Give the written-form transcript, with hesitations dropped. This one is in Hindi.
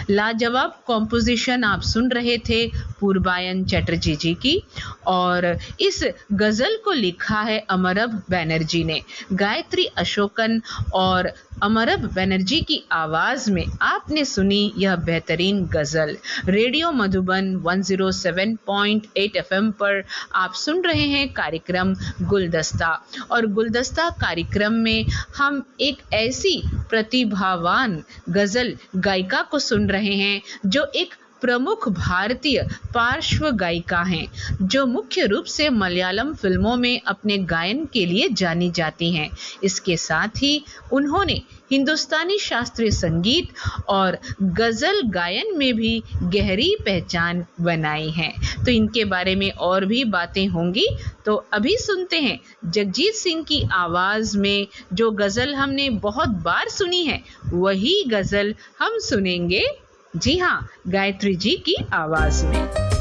लाजवाब कॉम्पोजिशन आप सुन रहे थे पूर्बायन चटर्जी जी की, और इस गजल को लिखा है अमरभ बनर्जी ने। गायत्री अशोकन और अमरभ बनर्जी की आवाज में आपने सुनी यह बेहतरीन गजल। रेडियो मधुबन 107.8 FM पर आप सुन रहे हैं कार्यक्रम गुलदस्ता, और गुलदस्ता कार्यक्रम में हम एक ऐसी प्रतिभावान गजल गायिका को सुन रहे हैं जो एक प्रमुख भारतीय पार्श्व गायिका हैं, जो मुख्य रूप से मलयालम फिल्मों में अपने गायन के लिए जानी जाती हैं। इसके साथ ही उन्होंने हिंदुस्तानी शास्त्रीय संगीत और गजल गायन में भी गहरी पहचान बनाई है। तो इनके बारे में और भी बातें होंगी, तो अभी सुनते हैं जगजीत सिंह की आवाज में जो गजल हमने बहुत बार सुनी है, वही गजल हम सुनेंगे, जी हाँ, गायत्री जी की आवाज में।